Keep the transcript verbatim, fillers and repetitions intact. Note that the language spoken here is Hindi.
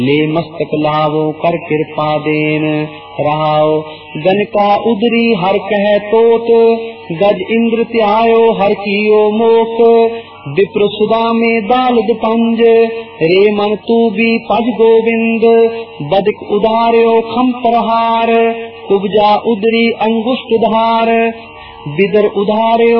ले मस्तक लावो कर कृपा देन रहाओ। गन का उदरी हर कह तोत गज इंद्र त्यायो हर कियो मोक। विप्र सुदा में दाल पंज रे मन तू भी पज गोविंद। बदिक उदार्यो खम प्रहार कुब्जा उदरी अंगुष्ठ धार। बिदर उदार्यो